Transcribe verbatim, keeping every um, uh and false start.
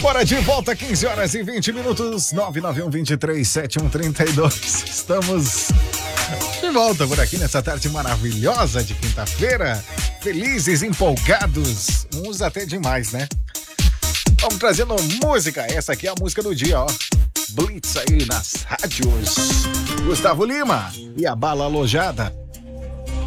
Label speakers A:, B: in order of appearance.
A: Bora de volta, quinze horas e vinte minutos, nove nove um, dois três, sete um três dois. Estamos de volta por aqui nessa tarde maravilhosa de quinta-feira. Felizes, empolgados, uns até demais, né? Vamos trazendo música, essa aqui é a música do dia, ó. Blitz aí nas rádios. Gustavo Lima e a Bala Alojada.